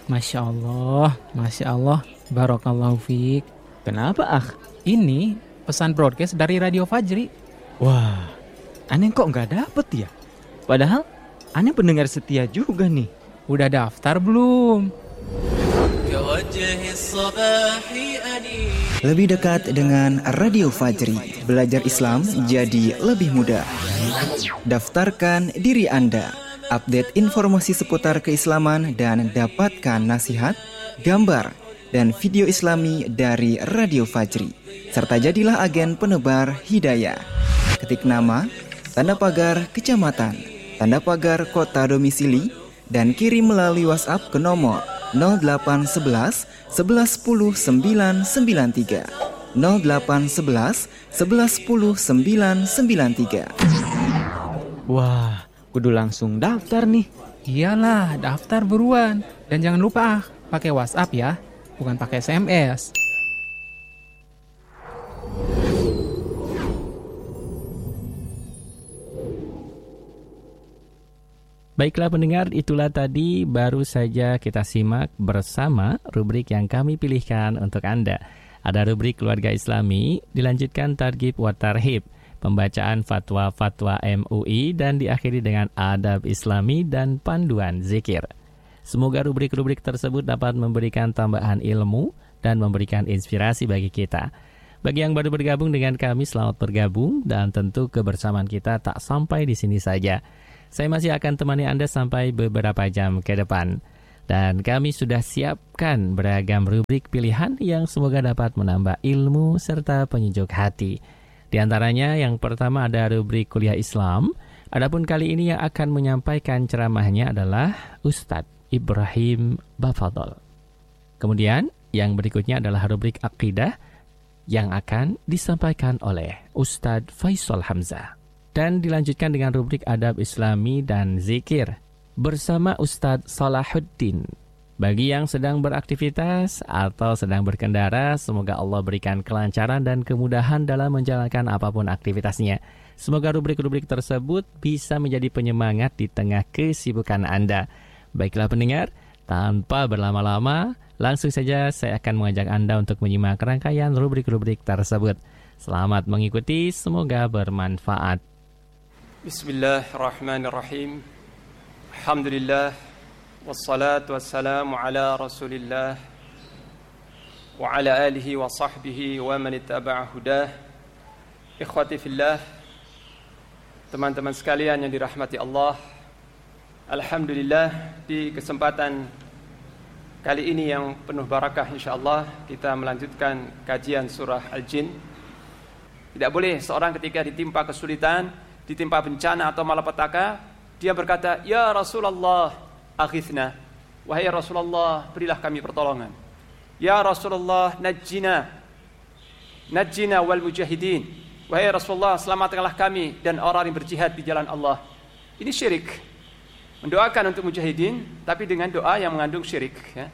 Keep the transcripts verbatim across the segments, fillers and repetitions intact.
Masya Allah, Masya Allah, Barakallahu fiik. Kenapa, Akh? Ini pesan broadcast dari Radio Fajri. Wah, aneh kok nggak dapet ya? Padahal aneh pendengar setia juga nih. Udah daftar belum? Lebih dekat dengan Radio Fajri, belajar Islam jadi lebih mudah. Daftarkan diri Anda, update informasi seputar keislaman dan dapatkan nasihat, gambar, dan video Islami dari Radio Fajri. Serta jadilah agen penebar hidayah. Ketik nama, tanda pagar kecamatan, tanda pagar kota domisili, dan kirim melalui WhatsApp ke nomor nol delapan satu satu satu satu sembilan sembilan tiga nol delapan satu satu satu satu sembilan sembilan tiga. Wah, kudu langsung daftar nih. Iyalah, daftar buruan. Dan jangan lupa, pakai WhatsApp ya, bukan pakai S M S. Baiklah pendengar, itulah tadi baru saja kita simak bersama rubrik yang kami pilihkan untuk Anda. Ada rubrik Keluarga Islami, dilanjutkan Targhib wa Tarhib, pembacaan fatwa-fatwa M U I, dan diakhiri dengan adab Islami dan panduan zikir. Semoga rubrik-rubrik tersebut dapat memberikan tambahan ilmu dan memberikan inspirasi bagi kita. Bagi yang baru bergabung dengan kami, selamat bergabung, dan tentu kebersamaan kita tak sampai di sini saja. Saya masih akan temani Anda sampai beberapa jam ke depan. Dan kami sudah siapkan beragam rubrik pilihan yang semoga dapat menambah ilmu serta penyejuk hati. Di antaranya yang pertama ada rubrik Kuliah Islam. Adapun kali ini yang akan menyampaikan ceramahnya adalah Ustadz Ibrahim Bafadol. Kemudian yang berikutnya adalah rubrik Akidah yang akan disampaikan oleh Ustadz Faisal Hamzah. Dan dilanjutkan dengan rubrik Adab Islami dan Zikir bersama Ustadz Salahuddin. Bagi yang sedang beraktivitas atau sedang berkendara, semoga Allah berikan kelancaran dan kemudahan dalam menjalankan apapun aktivitasnya. Semoga rubrik-rubrik tersebut bisa menjadi penyemangat di tengah kesibukan Anda. Baiklah pendengar, tanpa berlama-lama, langsung saja saya akan mengajak Anda untuk menyimak rangkaian rubrik-rubrik tersebut. Selamat mengikuti, semoga bermanfaat. Bismillahirrahmanirrahim. Alhamdulillah, wassalatu wassalamu ala rasulillah wa ala alihi wa sahbihi wa man ittaba'a hudah. Ikhwati fillah, teman-teman sekalian yang dirahmati Allah, alhamdulillah di kesempatan kali ini yang penuh barakah insyaallah kita melanjutkan kajian surah Al-Jin. Tidak boleh seorang ketika ditimpa kesulitan, ditimpa bencana atau malapetaka, dia berkata, "Ya Rasulullah, aghithna." Wahai Rasulullah, berilah kami pertolongan. Ya Rasulullah, najjina. Najjina wal mujahidin. Wahai Rasulullah, selamatkanlah kami dan orang yang berjihad di jalan Allah. Ini syirik. Mendoakan untuk mujahidin, tapi dengan doa yang mengandung syirik. Ya.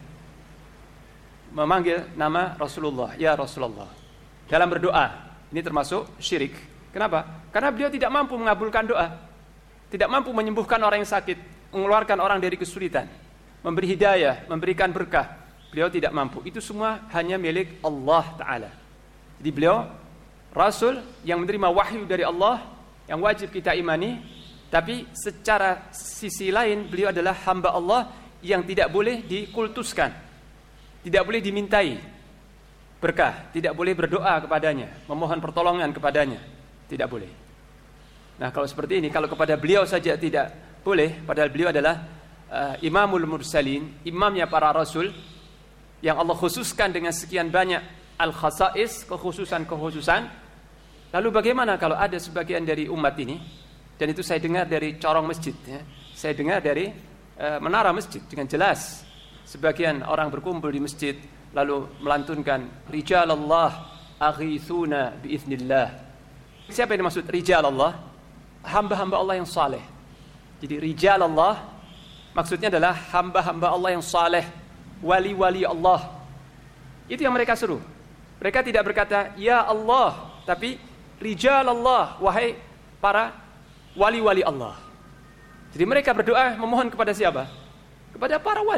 Memanggil nama Rasulullah, ya Rasulullah. Dalam berdoa, ini termasuk syirik. Kenapa? Karena beliau tidak mampu mengabulkan doa, tidak mampu menyembuhkan orang yang sakit, mengeluarkan orang dari kesulitan, memberi hidayah, memberikan berkah. Beliau tidak mampu. Itu semua hanya milik Allah Ta'ala. Jadi beliau Rasul yang menerima wahyu dari Allah, yang wajib kita imani. Tapi secara sisi lain beliau adalah hamba Allah yang tidak boleh dikultuskan, tidak boleh dimintai berkah, tidak boleh berdoa kepadanya, memohon pertolongan kepadanya. Tidak boleh. Nah kalau seperti ini, kalau kepada beliau saja tidak boleh, padahal beliau adalah uh, Imamul Mursalin, imamnya para Rasul, yang Allah khususkan dengan sekian banyak al-khasais, kekhususan-kekhususan. Lalu bagaimana kalau ada sebagian dari umat ini, dan itu saya dengar dari corong masjid, ya. Saya dengar dari uh, menara masjid dengan jelas, sebagian orang berkumpul di masjid lalu melantunkan Rijalallah aghithuna biiznillah. Siapa yang dimaksud rijal Allah? Hamba-hamba Allah yang saleh. Jadi rijal Allah maksudnya adalah hamba-hamba Allah yang saleh, wali-wali Allah. Itu yang mereka seru. Mereka tidak berkata ya Allah, tapi rijal Allah, wahai para wali-wali Allah. Jadi mereka berdoa memohon kepada siapa? Kepada para wali.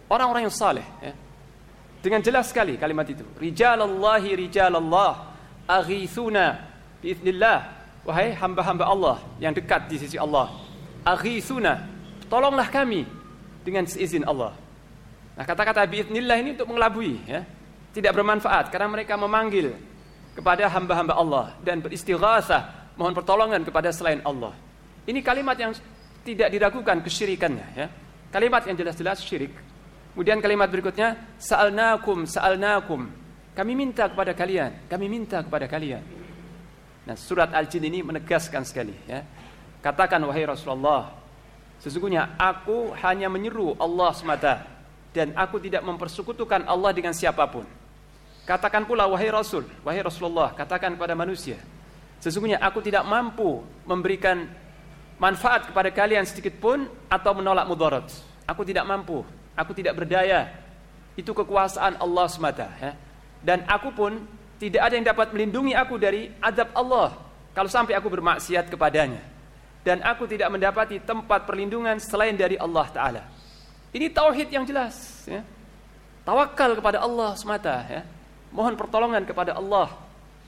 orang-orang yang saleh, ya. Dengan jelas sekali kalimat itu. Rijalallahi rijalallah aghithuna biiznillah. Wahai hamba-hamba Allah yang dekat di sisi Allah. Aghithuna, tolonglah kami dengan seizin Allah. Nah, kata-kata biiznillah ini untuk mengelabui, ya. Tidak bermanfaat karena mereka memanggil kepada hamba-hamba Allah dan beristighatsah, mohon pertolongan kepada selain Allah. Ini kalimat yang tidak diragukan kesyirikannya, ya. Kalimat yang jelas-jelas syirik. Kemudian kalimat berikutnya, sa'alnakum sa'alnakum. Kami minta kepada kalian, kami minta kepada kalian. Nah, surat Al-Jin ini menegaskan sekali, ya. Katakan wahai Rasulullah, sesungguhnya aku hanya menyeru Allah semata dan aku tidak mempersekutukan Allah dengan siapapun. Katakan pula wahai Rasul, wahai Rasulullah, katakan kepada manusia, sesungguhnya aku tidak mampu memberikan manfaat kepada kalian sedikit pun atau menolak mudarat. Aku tidak mampu, aku tidak berdaya. Itu kekuasaan Allah semata, ya. Dan aku pun tidak ada yang dapat melindungi aku dari azab Allah kalau sampai aku bermaksiat kepadanya. Dan aku tidak mendapati tempat perlindungan selain dari Allah Ta'ala. Ini tauhid yang jelas, ya. Tawakal kepada Allah semata, ya. Mohon pertolongan kepada Allah,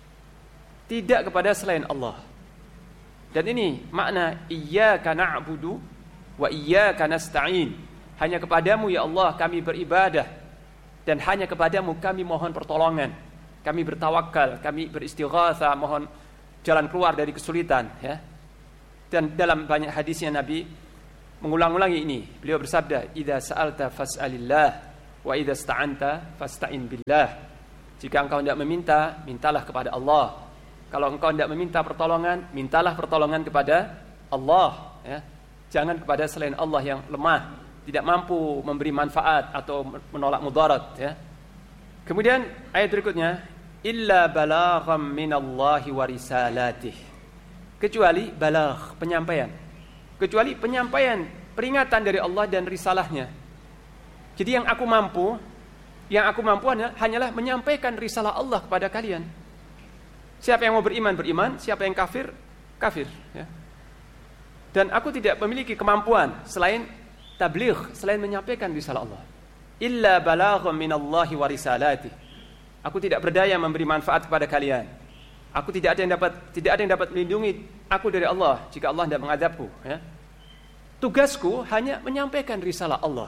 tidak kepada selain Allah. Dan ini makna iyyaka na'budu wa iyyaka nasta'in. Hanya kepadamu ya Allah kami beribadah dan hanya kepadamu kami mohon pertolongan. Kami bertawakal, kami beristighatsah, mohon jalan keluar dari kesulitan, ya. Dan dalam banyak hadisnya Nabi mengulang-ulangi ini. Beliau bersabda, "Idza sa'alta fas'alillah wa idza ista'anta fasta'in billah." Jika engkau hendak meminta, mintalah kepada Allah. Kalau engkau tidak meminta pertolongan, mintalah pertolongan kepada Allah, ya. Jangan kepada selain Allah yang lemah, tidak mampu memberi manfaat atau menolak mudarat, ya. Kemudian ayat berikutnya, illa balagham minallahi wa risalatih. Kecuali balagh, penyampaian. Kecuali penyampaian peringatan dari Allah dan risalahnya. Jadi yang aku mampu, yang aku mampu hanyalah menyampaikan risalah Allah kepada kalian. Siapa yang mau beriman, beriman. Siapa yang kafir, kafir, ya. Dan aku tidak memiliki kemampuan selain tabligh, selain menyampaikan risalah Allah. Illa balaghun minallahi wa risalati. Aku tidak berdaya memberi manfaat kepada kalian. Aku tidak ada yang dapat tidak ada yang dapat melindungi aku dari Allah jika Allah tidak mengazabku, ya. Tugasku hanya menyampaikan risalah Allah.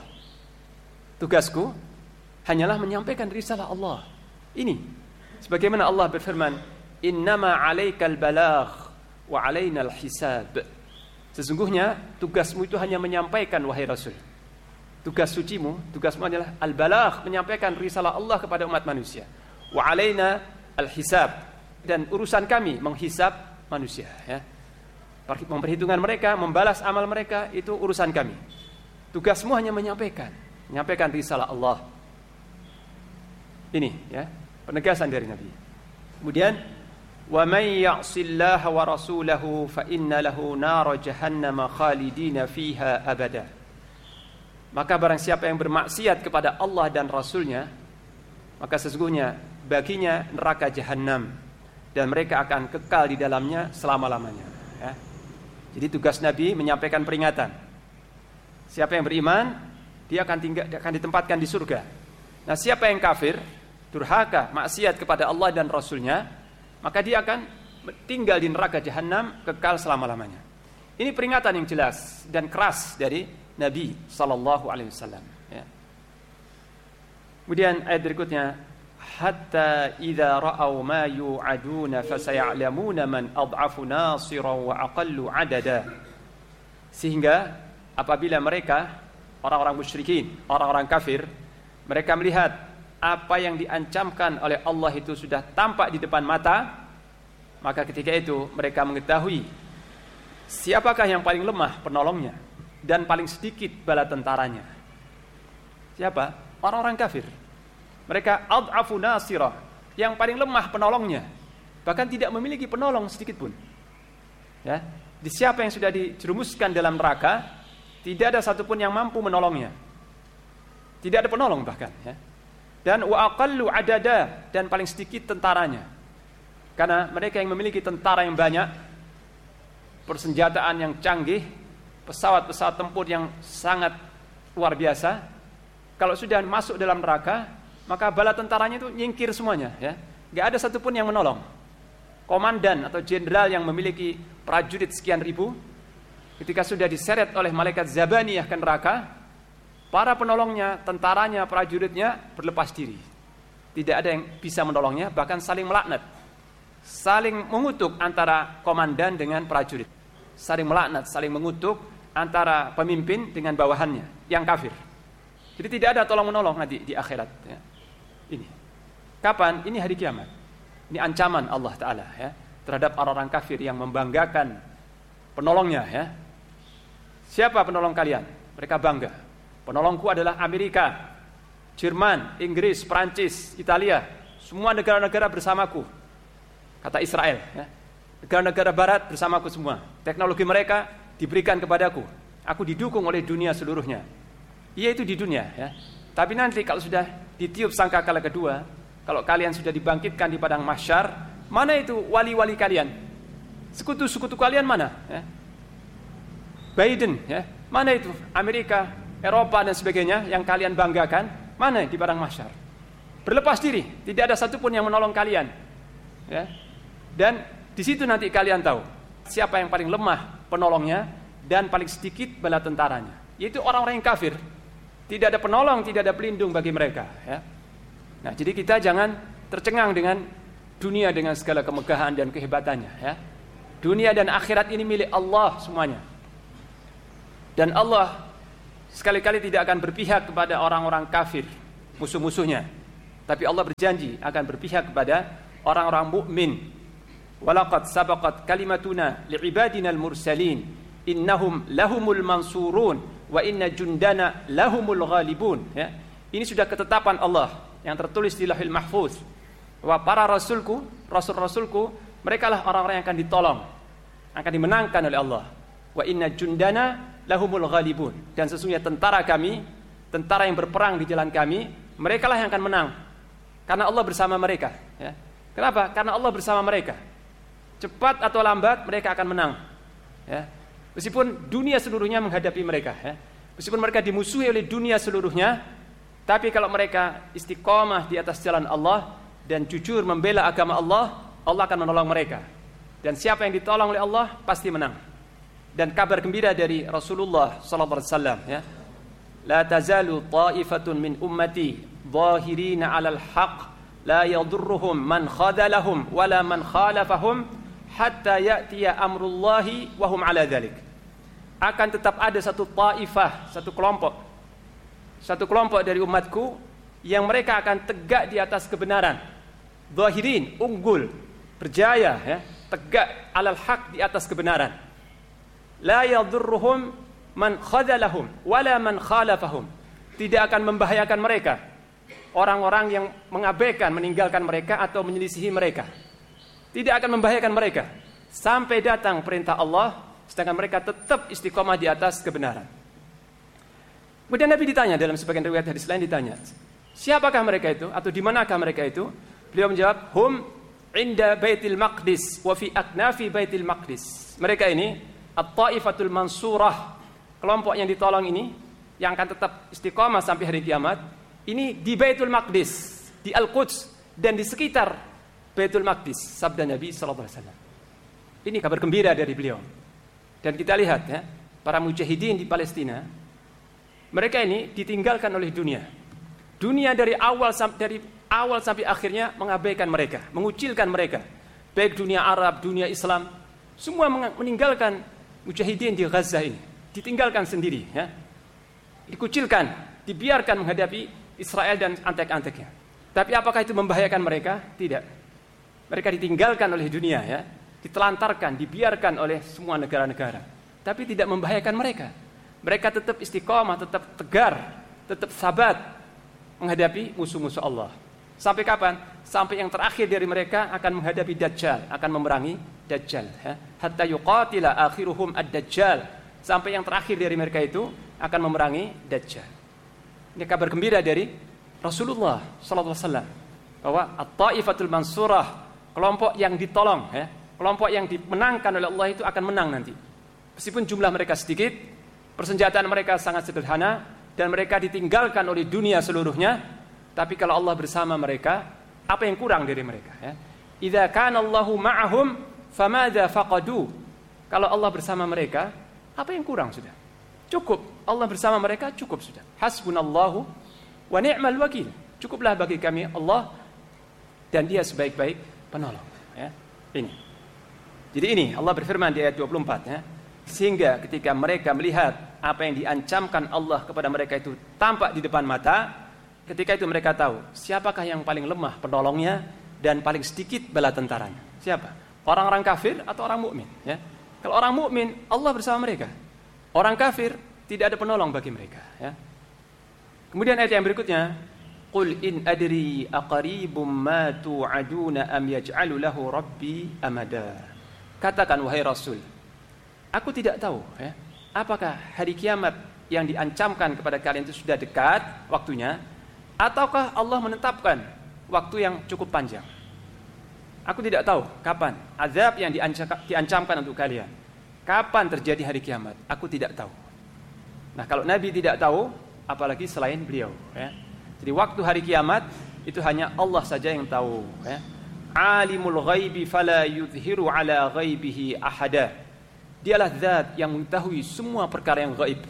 Tugasku hanyalah menyampaikan risalah Allah. Ini sebagaimana Allah berfirman, innama alaikal balagh wa alainal hisab. Sesungguhnya tugasmu itu hanya menyampaikan wahai Rasul. Tugas sucimu, tugasmu adalah al-balagh, menyampaikan risalah Allah kepada umat manusia. Wa alaina al-hisab, dan urusan kami menghisab manusia, ya. Memperhitungkan mereka, membalas amal mereka, itu urusan kami. Tugasmu hanya menyampaikan, menyampaikan risalah Allah. Ini, ya, penegasan dari Nabi. Kemudian wa may ya'sillaha wa rasulahu fa inna lahu nar jahannam khalidina fiha abada. Maka barang siapa yang bermaksiat kepada Allah dan Rasulnya, maka sesungguhnya baginya neraka jahanam dan mereka akan kekal di dalamnya selama-lamanya, ya. Jadi tugas Nabi menyampaikan peringatan. Siapa yang beriman, dia akan tinggal, akan ditempatkan di surga. Nah, siapa yang kafir, durhaka, maksiat kepada Allah dan Rasulnya, maka dia akan tinggal di neraka jahanam kekal selama-lamanya. Ini peringatan yang jelas dan keras dari Nabi sallallahu alaihi wasallam, ya. Kemudian ayat berikutnya, hatta idza ra'aw ma yu'aduna fasaya'lamuna man ad'afu nasiran wa aqallu 'adada. Sehingga apabila mereka, orang-orang musyrikin, orang-orang kafir, mereka melihat apa yang diancamkan oleh Allah itu sudah tampak di depan mata, maka ketika itu mereka mengetahui siapakah yang paling lemah penolongnya dan paling sedikit bala tentaranya. Siapa? Orang-orang kafir. Mereka ad'afu nasirah, yang paling lemah penolongnya, bahkan tidak memiliki penolong sedikit pun, ya. Di siapa yang sudah dijerumuskan dalam neraka, tidak ada satupun yang mampu menolongnya. Tidak ada penolong bahkan, ya. Dan wa aqallu adada, dan paling sedikit tentaranya. Karena mereka yang memiliki tentara yang banyak, persenjataan yang canggih, pesawat-pesawat tempur yang sangat luar biasa, kalau sudah masuk dalam neraka, maka bala tentaranya itu nyingkir semuanya, ya. Nggak ada satupun yang menolong. Komandan atau jenderal yang memiliki prajurit sekian ribu, ketika sudah diseret oleh malaikat Zabaniyah ke neraka, para penolongnya, tentaranya, prajuritnya berlepas diri. Tidak ada yang bisa menolongnya, bahkan saling melaknat, saling mengutuk antara komandan dengan prajurit, saling melaknat, saling mengutuk antara pemimpin dengan bawahannya yang kafir. Jadi tidak ada tolong menolong nanti di akhirat, ya. Ini kapan? Ini hari kiamat. Ini ancaman Allah Ta'ala, ya, terhadap orang-orang kafir yang membanggakan penolongnya, ya. Siapa penolong kalian? Mereka bangga, penolongku adalah Amerika, Jerman, Inggris, Perancis, Italia, semua negara-negara bersamaku. Kata Israel, ya. Negara-negara barat bersamaku semua. Teknologi mereka diberikan kepadaku. Aku didukung oleh dunia seluruhnya. Iya, itu di dunia, ya. Tapi nanti kalau sudah ditiup sangkakala kedua, kalau kalian sudah dibangkitkan di padang mahsyar, mana itu wali-wali kalian? Sekutu-sekutu kalian mana? Ya. Biden, ya. Mana itu Amerika, Eropa dan sebagainya yang kalian banggakan? Mana di padang mahsyar? Berlepas diri, tidak ada satupun yang menolong kalian, ya. Dan di situ nanti kalian tahu siapa yang paling lemah penolongnya dan paling sedikit bala tentaranya, yaitu orang-orang yang kafir. Tidak ada penolong, tidak ada pelindung bagi mereka, ya. Nah, jadi kita jangan tercengang dengan dunia dengan segala kemegahan dan kehebatannya, ya. Dunia dan akhirat ini milik Allah semuanya. Dan Allah sekali-kali tidak akan berpihak kepada orang-orang kafir, musuh-musuhnya. Tapi Allah berjanji akan berpihak kepada orang-orang mukmin. Walaqad sabaqat kalimatuna li'ibadinal mursalin innahum lahumul mansurun wa inna jundana lahumul ghalibun, ya. Ini sudah ketetapan Allah yang tertulis di Lauhul Mahfuz, bahwa para rasulku, rasul-rasulku, mereka lah orang-orang yang akan ditolong, akan dimenangkan oleh Allah. Wa inna jundana lahumul ghalibun, dan sesungguhnya tentara kami, tentara yang berperang di jalan kami, mereka lah yang akan menang, karena Allah bersama mereka, ya. Kenapa? Karena Allah bersama mereka. Cepat atau lambat mereka akan menang, ya. Meskipun dunia seluruhnya menghadapi mereka, ya. Meskipun mereka dimusuhi oleh dunia seluruhnya, tapi kalau mereka istiqomah di atas jalan Allah dan jujur membela agama Allah, Allah akan menolong mereka. Dan siapa yang ditolong oleh Allah pasti menang. Dan kabar gembira dari Rasulullah sallallahu alaihi wasallam, ya. La tazalu ta'ifatun min ummati zahirina 'alal haqq la yadurruhum man khadalahum wala man khalafahum hatta ya'tiya amrullahi wa hum 'ala dzalik. Akan tetap ada satu ta'ifah, satu kelompok, satu kelompok dari umatku yang mereka akan tegak di atas kebenaran. Zahirin, unggul, berjaya, ya, tegak 'alal haqq, di atas kebenaran. La yadurruhum man khadalahum wala man khalafahum. Tidak akan membahayakan mereka orang-orang yang mengabaikan, meninggalkan mereka atau menyelisihi mereka. Tidak akan membahayakan mereka sampai datang perintah Allah, sedangkan mereka tetap istiqomah di atas kebenaran. Kemudian Nabi ditanya dalam sebagian riwayat hadis lain, ditanya, siapakah mereka itu atau di manakah mereka itu? Beliau menjawab, hum inda Baitul Maqdis wa fi aknafi Baitul Maqdis. Mereka ini At-Ta'ifatul Mansurah, kelompok yang ditolong ini, yang akan tetap istiqamah sampai hari kiamat, ini di Baitul Maqdis, di Al-Quds, dan di sekitar Baitul Maqdis, sabda Nabi sallallahu alaihi wasallam. Ini kabar gembira dari beliau. Dan kita lihat, ya, para mujahidin di Palestina, mereka ini ditinggalkan oleh dunia. Dunia dari awal dari awal sampai akhirnya mengabaikan mereka, mengucilkan mereka. Baik dunia Arab, dunia Islam, semua meninggalkan mujahidin di Gaza ini, ditinggalkan sendiri, ya. Dikucilkan, dibiarkan menghadapi Israel dan antek-anteknya. Tapi apakah itu membahayakan mereka? Tidak. Mereka ditinggalkan oleh dunia, ya, ditelantarkan, dibiarkan oleh semua negara-negara. Tapi tidak membahayakan mereka. Mereka tetap istiqomah, tetap tegar, tetap sabat menghadapi musuh-musuh Allah. Sampai kapan? Sampai yang terakhir dari mereka akan menghadapi Dajjal, akan memerangi Dajjal, ya. Hatta yuqatila akhiruhum ad-Dajjal. Sampai yang terakhir dari mereka itu akan memerangi Dajjal. Ini kabar gembira dari Rasulullah sallallahu alaihi wasallam, bahwa at-Ta'ifatul Mansurah, kelompok yang ditolong, ya, kelompok yang dimenangkan oleh Allah itu akan menang nanti. Meskipun jumlah mereka sedikit, persenjataan mereka sangat sederhana, dan mereka ditinggalkan oleh dunia seluruhnya, tapi kalau Allah bersama mereka, apa yang kurang dari mereka, ya? Idza kana Allahu ma'ahum famadza faqadu. Kalau Allah bersama mereka, apa yang kurang sudah? Cukup. Allah bersama mereka cukup sudah. Hasbunallahu wa ni'mal wakil. Cukuplah bagi kami Allah dan Dia sebaik-baik penolong, ya. Ini. Jadi ini Allah berfirman di ayat dua puluh empat, ya. Sehingga ketika mereka melihat apa yang diancamkan Allah kepada mereka itu tampak di depan mata, ketika itu mereka tahu siapakah yang paling lemah penolongnya dan paling sedikit bala tentaranya. Siapa? Orang-orang kafir atau orang mukmin, ya? Kalau orang mukmin, Allah bersama mereka. Orang kafir tidak ada penolong bagi mereka, ya. Kemudian ayat yang berikutnya, qul in adri aqaribum ma tu'aduna am yaj'alu lahu rabbi amada. Katakan wahai Rasul, aku tidak tahu, ya, apakah hari kiamat yang diancamkan kepada kalian itu sudah dekat waktunya, ataukah Allah menetapkan waktu yang cukup panjang. Aku tidak tahu kapan azab yang diancamkan untuk kalian, kapan terjadi hari kiamat, aku tidak tahu. Nah, kalau Nabi tidak tahu, apalagi selain beliau, ya. Jadi waktu hari kiamat itu hanya Allah saja yang tahu, ya. Alimul ghaibi fala yudhiru ala ghaibihi ahada. Dialah zat yang mengetahui semua perkara yang gaib.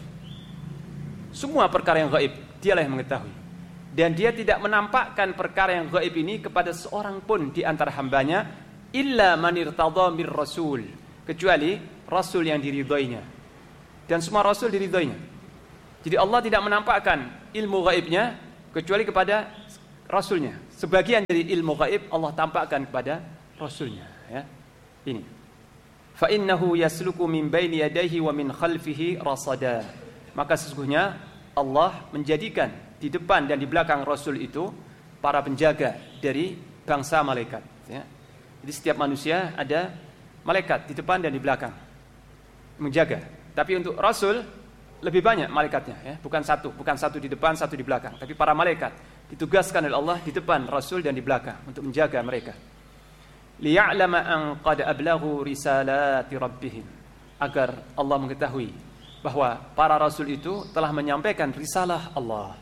Semua perkara yang gaib, Dialah yang mengetahui. Dan Dia tidak menampakkan perkara yang gaib ini kepada seorang pun di antara hambanya, illa man irtadha mir rasul, kecuali rasul yang diridhoinya. Dan semua rasul diridhoinya. Jadi Allah tidak menampakkan ilmu gaibnya kecuali kepada rasulnya. Sebagian dari ilmu gaib Allah tampakkan kepada rasulnya, ya. Ini. Fa innahu yasluku min baini yadayhi wa min khalfihi rasada. Maka sesungguhnya Allah menjadikan di depan dan di belakang rasul itu para penjaga dari bangsa malaikat, ya. Jadi setiap manusia ada malaikat di depan dan di belakang menjaga. Tapi untuk rasul lebih banyak malaikatnya, ya. Bukan satu, bukan satu di depan, satu di belakang, tapi para malaikat ditugaskan oleh Allah di depan rasul dan di belakang untuk menjaga mereka. Liya'lama an qad ablaghu risalati rabbihim, agar Allah mengetahui bahwa para rasul itu telah menyampaikan risalah Allah.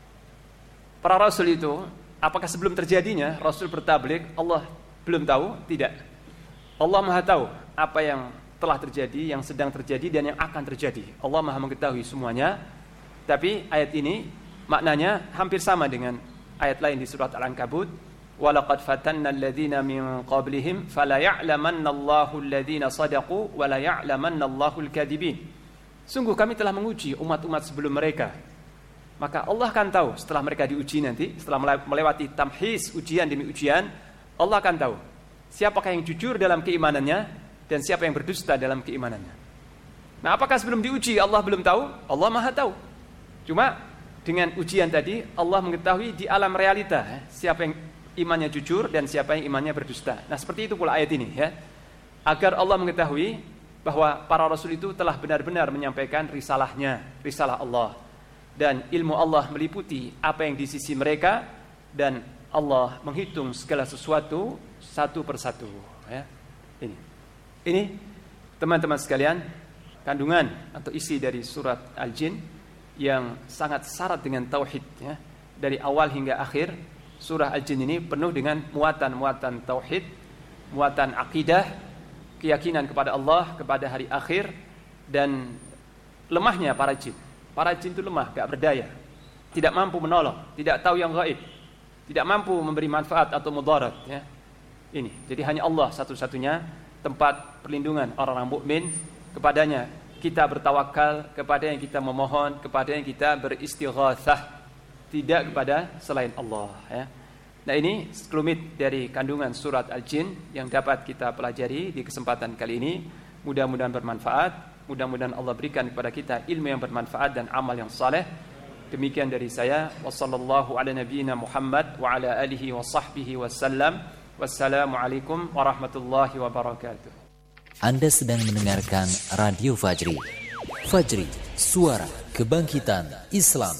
Para rasul itu, apakah sebelum terjadinya rasul bertabligh Allah belum tahu? Tidak. Allah Maha tahu apa yang telah terjadi, yang sedang terjadi dan yang akan terjadi. Allah Maha mengetahui semuanya. Tapi ayat ini maknanya hampir sama dengan ayat lain di surat Al-Ankabut, walaqad fatanna alladhina min qablihim fala ya'lamanna Allahu alladhina sadaqu wa la ya'lamanna Allahu al-kadhibin. Sungguh kami telah menguji umat-umat sebelum mereka, maka Allah akan tahu setelah mereka diuji nanti, setelah melewati tamhis, ujian demi ujian, Allah akan tahu siapakah yang jujur dalam keimanannya dan siapa yang berdusta dalam keimanannya. Nah, apakah sebelum diuji Allah belum tahu? Allah Maha tahu. Cuma dengan ujian tadi Allah mengetahui di alam realita, ya, siapa yang imannya jujur dan siapa yang imannya berdusta. Nah, seperti itu pula ayat ini, ya. Agar Allah mengetahui bahwa para rasul itu telah benar-benar menyampaikan risalahnya, risalah Allah. Dan ilmu Allah meliputi apa yang di sisi mereka, dan Allah menghitung segala sesuatu satu persatu, ya. Ini. Ini teman-teman sekalian, kandungan atau isi dari surat Al-Jin yang sangat syarat dengan tauhid, ya. Dari awal hingga akhir surah Al-Jin ini penuh dengan muatan-muatan tauhid, muatan akidah, keyakinan kepada Allah, kepada hari akhir, dan lemahnya para jin. Para jin itu lemah, gak berdaya, tidak mampu menolong, tidak tahu yang gaib, tidak mampu memberi manfaat atau mudarat, ya. Ini, jadi hanya Allah satu-satunya tempat perlindungan orang-orang mukmin. Kepadanya kita bertawakal, kepada yang kita memohon, kepada yang kita beristighatsah, tidak kepada selain Allah, ya. Nah, ini sekelumit dari kandungan surat Al-Jin yang dapat kita pelajari di kesempatan kali ini. Mudah-mudahan bermanfaat. Mudah-mudahan Allah berikan kepada kita ilmu yang bermanfaat dan amal yang saleh. Demikian dari saya. Wassallallahu ala nabiyyina Muhammad wa ala alihi wa sahbihi wasallam. Wassalamualaikum warahmatullahi wabarakatuh. Anda sedang mendengarkan Radio Fajri. Fajri, suara kebangkitan Islam.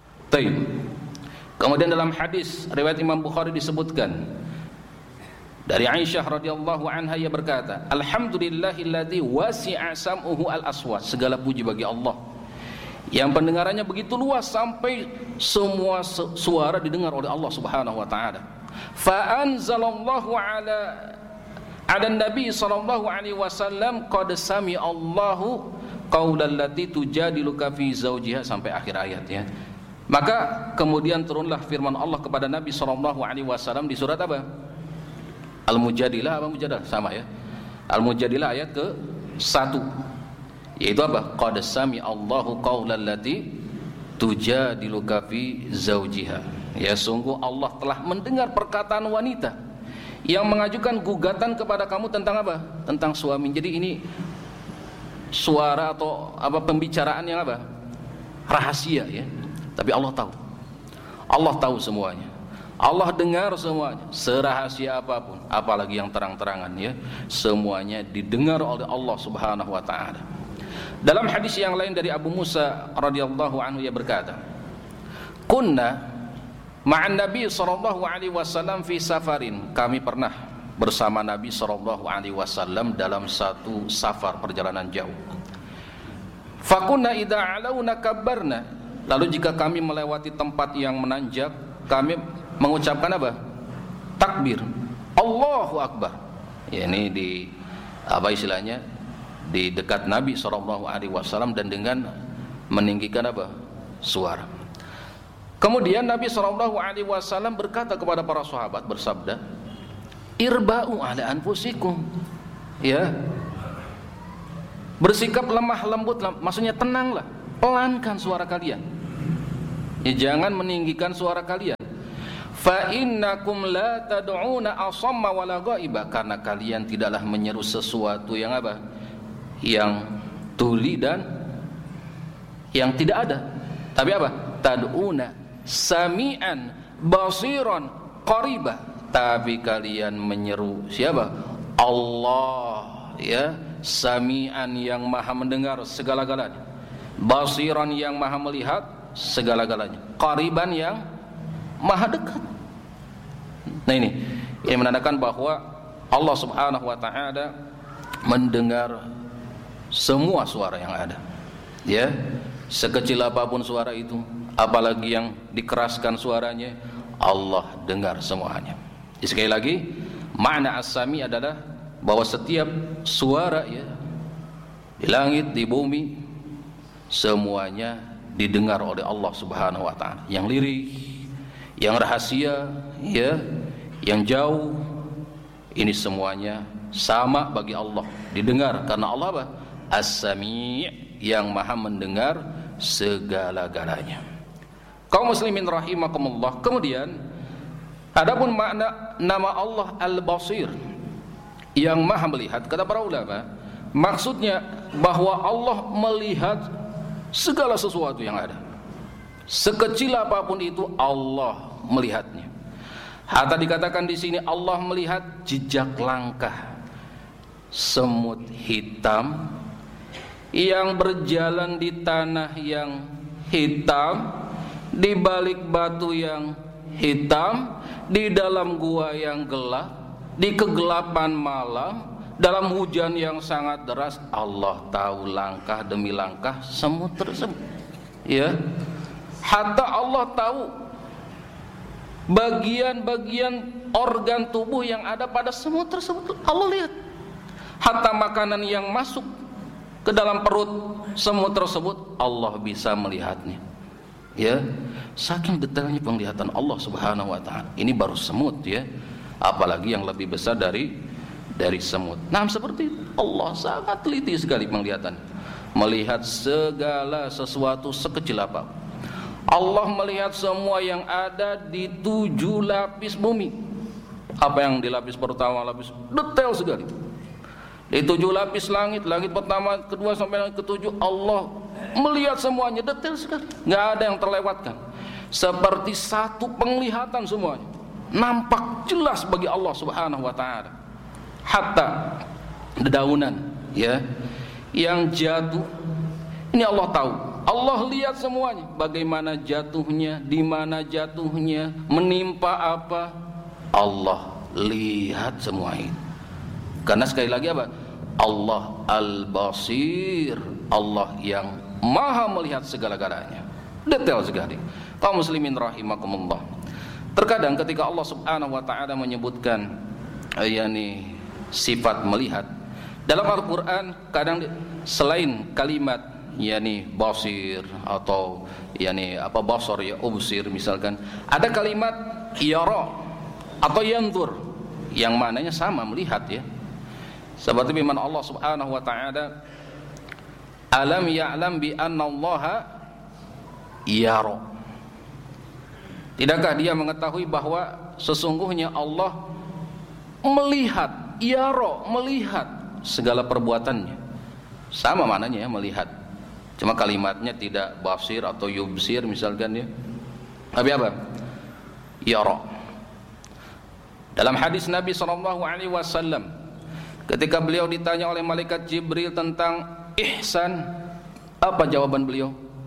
Taib. Kemudian dalam hadis riwayat Imam Bukhari disebutkan Dari Aisyah radhiyallahu anha ia berkata, alhamdulillahilladzi wasi'a sam'uhu al-aswat. Segala puji bagi Allah yang pendengarannya begitu luas sampai semua suara didengar oleh Allah Subhanahu wa taala. Fa anzalallahu ala ala nabi sallallahu alaihi wasallam qad sami Allahu qaulal lati tujadiluka fi zawjiha, sampai akhir ayat ya. Maka kemudian turunlah firman Allah kepada Nabi sallallahu alaihi wasallam di surat apa? Al-Mujadilah apa Mujadilah? Sama ya. Al-Mujadilah ayat ke satu. Yaitu apa? Qad sami Allahu qaulal lati tujadiluka fi zawjiha. Ya, sungguh Allah telah mendengar perkataan wanita yang mengajukan gugatan kepada kamu tentang apa? Tentang suami. Jadi ini suara atau apa pembicaraan yang apa? Rahasia ya. Tapi Allah tahu. Allah tahu semuanya. Allah dengar semuanya, serahasia apapun, apalagi yang terang-terangan ya, semuanya didengar oleh Allah Subhanahu wa taala. Dalam hadis yang lain dari Abu Musa radhiyallahu anhu ia berkata, "Kunna ma'an Nabi sallallahu alaihi wasallam fi safarin." Kami pernah bersama Nabi sallallahu alaihi wasallam dalam satu safar perjalanan jauh. Fakunna idza alauna kabbarna. Lalu jika kami melewati tempat yang menanjak, kami mengucapkan apa? Takbir. Allahu Akbar. Ya, ini di apa istilahnya? Di dekat Nabi sallallahu alaihi wasallam dan dengan meninggikan apa? Suara. Kemudian Nabi sallallahu alaihi wasallam berkata kepada para sahabat, bersabda, "Irba'u ala anfusikum." Ya. Bersikap lemah lembut, maksudnya tenanglah, pelankan suara kalian. Ya, jangan meninggikan suara kalian. Fa innakum la tad'una asamma wala ghaiba, karena kalian tidaklah menyeru sesuatu yang apa? Yang tuli dan yang tidak ada. Tapi apa? Tad'una sami'an basiran qariba. Tapi kalian menyeru siapa? Allah, ya, sami'an yang maha mendengar segala-galanya, basiran yang maha melihat segala-galanya, qariban yang maha dekat. Nah ini yang menandakan bahwa Allah Subhanahu wa taala mendengar semua suara yang ada. Ya, sekecil apapun suara itu, apalagi yang dikeraskan suaranya, Allah dengar semuanya. Jadi, sekali lagi, makna as-sami adalah bahwa setiap suara ya di langit, di bumi, semuanya didengar oleh Allah Subhanahu wa taala. Yang lirih, yang rahasia, ya, yang jauh, ini semuanya sama bagi Allah, didengar karena Allah apa? As-Sami', yang maha mendengar segala-galanya. Kaum muslimin rahimakumullah. Kemudian adapun makna nama Allah Al-Basir, yang maha melihat, kata para ulama, maksudnya bahwa Allah melihat segala sesuatu yang ada. Sekecil apapun itu Allah melihatnya. Hatta dikatakan di sini Allah melihat jejak langkah semut hitam yang berjalan di tanah yang hitam, di balik batu yang hitam, di dalam gua yang gelap, di kegelapan malam, dalam hujan yang sangat deras. Allah tahu langkah demi langkah semut tersebut. Ya. Hatta Allah tahu bagian-bagian organ tubuh yang ada pada semut tersebut. Allah lihat. Hatta makanan yang masuk ke dalam perut semut tersebut, Allah bisa melihatnya. Ya, saking detailnya penglihatan Allah Subhanahu wa taala. Ini baru semut ya. Apalagi yang lebih besar dari dari semut. Nah, seperti itu. Allah sangat teliti sekali penglihatan. Melihat segala sesuatu sekecil apapun. Allah melihat semua yang ada di tujuh lapis bumi. Apa yang di lapis pertama, lapis detail sekali. Di tujuh lapis langit, langit pertama, kedua sampai langit ketujuh, Allah melihat semuanya detail sekali. Nggak ada yang terlewatkan. Seperti satu penglihatan semuanya. Nampak jelas bagi Allah Subhanahu wa taala. Hatta dedaunan ya yang jatuh, ini Allah tahu. Allah lihat semuanya, bagaimana jatuhnya, di mana jatuhnya, menimpa apa, Allah lihat semua itu. Karena sekali lagi apa? Allah Al-Basir, Allah yang maha melihat segala-galanya, detail sekali. Kaum muslimin rahimakumullah. Terkadang ketika Allah Subhanahu wa taala menyebutkan yakni sifat melihat dalam Al-Qur'an, kadang selain kalimat yakni basir atau yakni apa basar ya ubsir misalkan, ada kalimat yara atau yanzur yang maknanya sama, melihat ya. Seperti firman Allah Subhanahu wa taala, alam ya'lam bi anna Allaha yara. Tidakkah dia mengetahui bahwa sesungguhnya Allah melihat, yara, melihat segala perbuatannya. Sama maknanya ya, melihat. Cuma kalimatnya tidak basir atau yubsir misalkan ya. Tapi apa? Yara. Dalam hadis Nabi sallallahu alaihi wasallam, ketika beliau ditanya oleh malaikat Jibril tentang ihsan, apa jawaban beliau?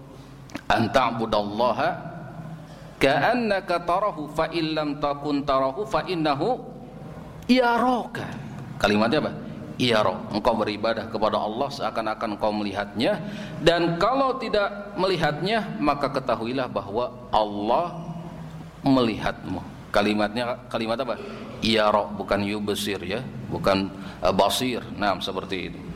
Anta'budallaha ka'annaka tarahu fa illam takun tarahu fa innahu yaraka. Kalimatnya apa? Yara. Engkau beribadah kepada Allah seakan-akan engkau melihatnya, dan kalau tidak melihatnya maka ketahuilah bahwa Allah melihatmu. Kalimatnya kalimat apa? Yara, bukan yubsir ya, bukan uh, basir. Nah, seperti itu.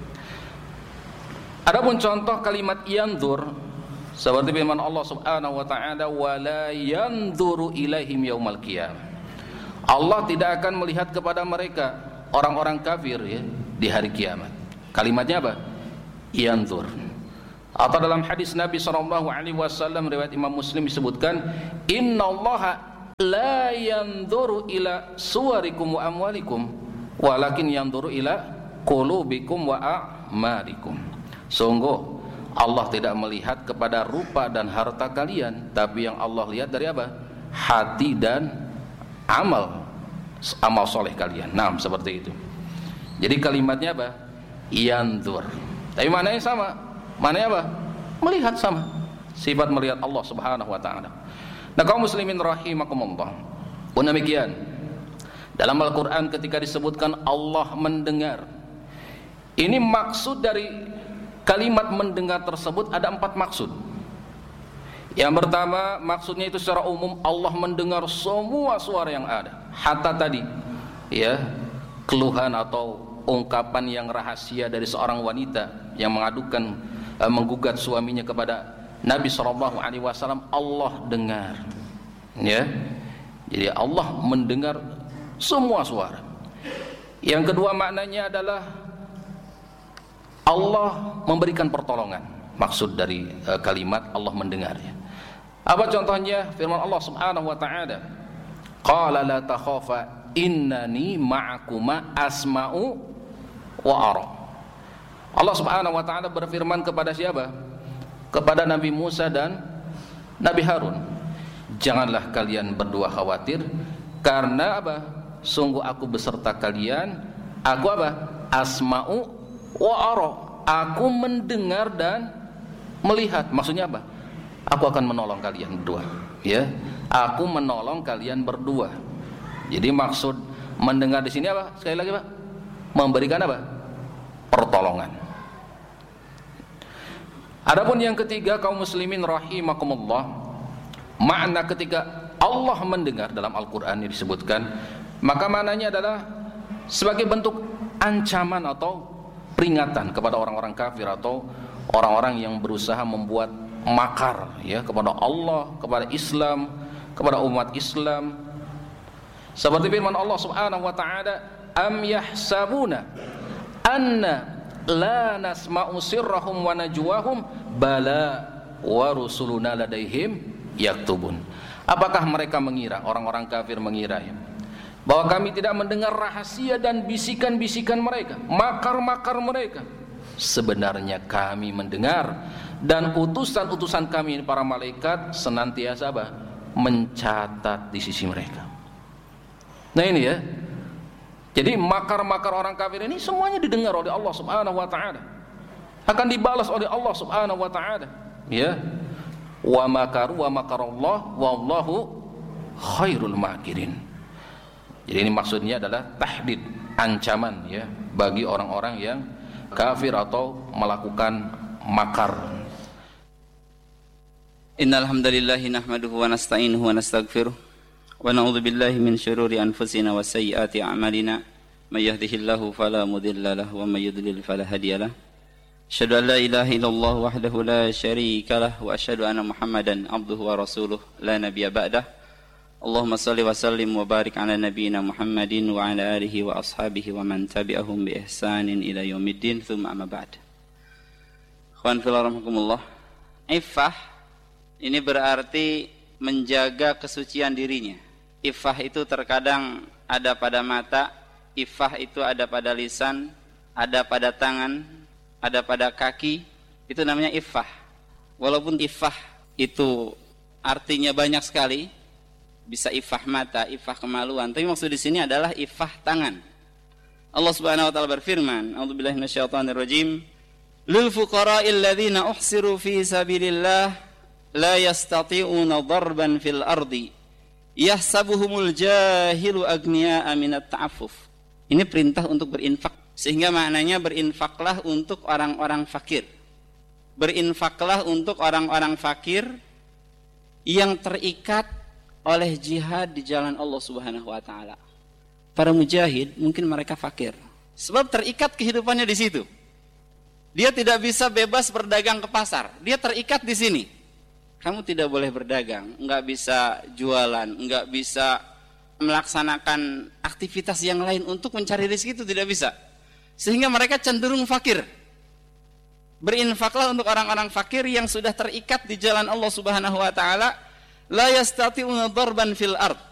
Adapun contoh kalimat yanzur seperti firman Allah Subhanahu wa taala, wala yanzuru ilaihim yaumal qiyamah. Allah tidak akan melihat kepada mereka orang-orang kafir ya di hari kiamat. Kalimatnya apa? Yanzur. Atau dalam hadis Nabi sallallahu alaihi wasallam riwayat Imam Muslim disebutkan, innallaha la yanzuru ila suwarikum wa amwalikum walakin yanzuru ila qulubikum wa a'malikum. Sungguh Allah tidak melihat kepada rupa dan harta kalian, tapi yang Allah lihat dari apa? Hati dan amal amal soleh kalian. Nah, seperti itu. Jadi kalimatnya apa? Yanzur. Tapi maknanya sama. Maknanya apa? Melihat sama. Sifat melihat Allah Subhanahu wa taala. Nah, kaum muslimin rahimakumullah. Pun demikian, dalam Al-Qur'an ketika disebutkan Allah mendengar, ini maksud dari kalimat mendengar tersebut ada empat maksud. Yang pertama, maksudnya itu secara umum Allah mendengar semua suara yang ada. Hatta tadi ya, keluhan atau ungkapan yang rahasia dari seorang wanita yang mengadukan uh, menggugat suaminya kepada Nabi shallallahu alaihi wasallam, Allah dengar. Ya. Jadi Allah mendengar semua suara. Yang kedua maknanya adalah Allah memberikan pertolongan. Maksud dari uh, kalimat Allah mendengarnya. Apa contohnya? Firman Allah Subhanahu wa taala, qala la takhafa innani ma'akuma asma'u wa ara. Allah Subhanahu wa taala berfirman kepada siapa? Kepada Nabi Musa dan Nabi Harun, janganlah kalian berdua khawatir, karena apa? Sungguh aku beserta kalian, aku apa? Asma'u wa ara, aku mendengar dan melihat. Maksudnya apa? Aku akan menolong kalian berdua. Ya, aku menolong kalian berdua. Jadi maksud mendengar di sini apa? Sekali lagi Pak, memberikan apa? Pertolongan. Adapun yang ketiga, kaum muslimin rahimakumullah, makna ketika Allah mendengar dalam Al-Quran ini disebutkan, maka maknanya adalah sebagai bentuk ancaman atau peringatan kepada orang-orang kafir atau orang-orang yang berusaha membuat makar ya kepada Allah, kepada Islam, kepada umat Islam. Seperti firman Allah Subhanahu wa taala, am yahsabuna anna la nasma'u sirrahum wa najwahum bala wa rusuluna ladaihim yaktubun. Apakah mereka mengira, orang-orang kafir mengira ya, bahwa kami tidak mendengar rahasia dan bisikan-bisikan mereka, makar-makar mereka? Sebenarnya kami mendengar, dan utusan-utusan kami para malaikat senantiasa apa? Mencatat di sisi mereka. Nah ini ya. Jadi makar-makar orang kafir ini semuanya didengar oleh Allah Subhanahu wa taala. Akan dibalas oleh Allah Subhanahu wa taala. Ya. Wa makaru wa makarallah wallahu khairul makirin. Jadi ini maksudnya adalah tahdid, ancaman ya bagi orang-orang yang kafir atau melakukan makar. Innal hamdalillah nahmaduhu wa nasta'inuhu wa nastaghfiruh wa na'udzu billahi min syururi anfusina wa sayyiati a'malina may yahdihillahu fala mudilla lahu wa may yudlil fala hadiyalah. Asyhadu an la ilaha illallah wahdahu la syarika lah wa asyhadu anna Muhammadan abduhu wa rasuluh la nabiyya ba'dah. Allahumma shalli wa sallim wa barik ala nabiyyina Muhammadin wa ala alihi wa ashabihi wa man tabi'ahum bi ihsanin ila yaumiddin tsumma amma ba'd. Ikhwan fillah rahimakumullah. Iffah ini berarti menjaga kesucian dirinya. Iffah itu terkadang ada pada mata, iffah itu ada pada lisan, ada pada tangan, ada pada kaki. Itu namanya iffah. Walaupun iffah itu artinya banyak sekali, bisa iffah mata, iffah kemaluan, tapi maksud di sini adalah iffah tangan. Allah Subhanahu wa taala berfirman, A'udzubillahi minasyaitonir rajim, lil fuqara'il ladzina uhsiru fi sabilillah la yastati'una darban fil ardi yahsabuhumul jahilu agniya'a minat ta'affuf. Ini perintah untuk berinfak, sehingga maknanya berinfaklah untuk orang-orang fakir. Berinfaklah untuk orang-orang fakir yang terikat oleh jihad di jalan Allah Subhanahu wa taala. Para mujahid mungkin mereka fakir, sebab terikat kehidupannya di situ. Dia tidak bisa bebas berdagang ke pasar, dia terikat di sini. Kamu tidak boleh berdagang, enggak bisa jualan, enggak bisa melaksanakan aktivitas yang lain untuk mencari rezeki, itu tidak bisa. Sehingga mereka cenderung fakir. Berinfaklah untuk orang-orang fakir yang sudah terikat di jalan Allah Subhanahu wa taala, la yastati'una darban fil ard.